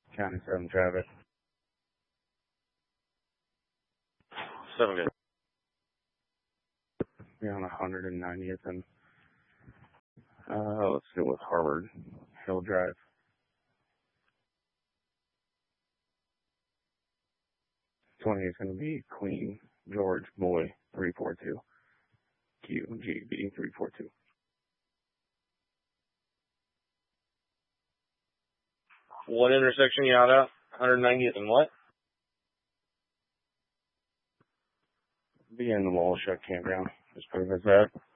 County 7 traffic. 7 good. We're on 190th and let's go with Harvard Hill Drive. '20 is going to be Queen George Boy 342. QGB 342. What intersection you out at? 190th and what? Be in the Wall Shack campground. Just put it as that.